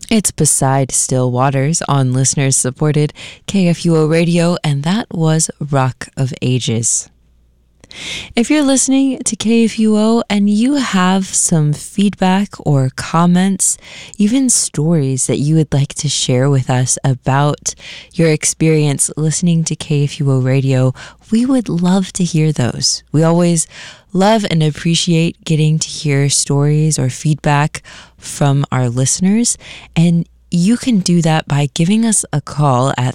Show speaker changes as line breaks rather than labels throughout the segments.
It's Beside Still Waters on listeners-supported KFUO Radio, and that was Rock of Ages. If you're listening to KFUO and you have some feedback or comments, even stories that you would like to share with us about your experience listening to KFUO Radio, we would love to hear those. We always love and appreciate getting to hear stories or feedback from our listeners, and you can do that by giving us a call at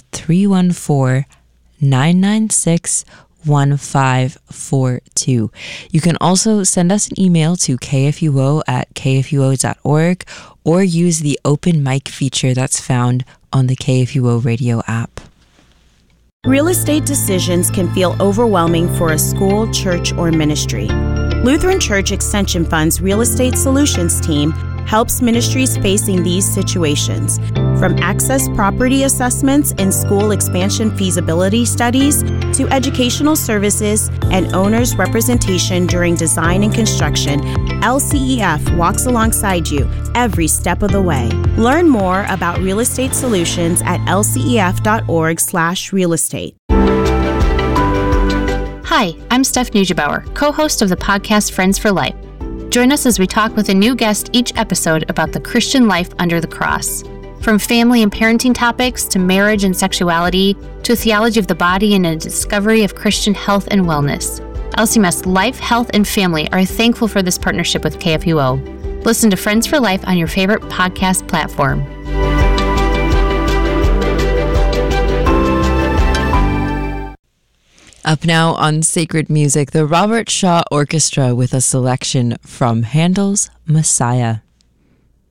314-996-1542. You can also send us an email to kfuo@kfuo.org or use the open mic feature that's found on the KFUO Radio app.
Real estate decisions can feel overwhelming for a school, church, or ministry. Lutheran Church Extension Fund's Real Estate Solutions team helps ministries facing these situations, from access property assessments and school expansion feasibility studies to educational services and owners' representation during design and construction. LCEF walks alongside you every step of the way. Learn more about real estate solutions at lcef.org/realestate.
Hi, I'm Steph Neugebauer, co-host of the podcast Friends for Life. Join us as we talk with a new guest each episode about the Christian life under the cross. From family and parenting topics to marriage and sexuality to theology of the body and a discovery of Christian health and wellness. LCMS Life, Health, and Family are thankful for this partnership with KFUO. Listen to Friends for Life on your favorite podcast platform.
Up now on Sacred Music, the Robert Shaw Orchestra with a selection from Handel's Messiah.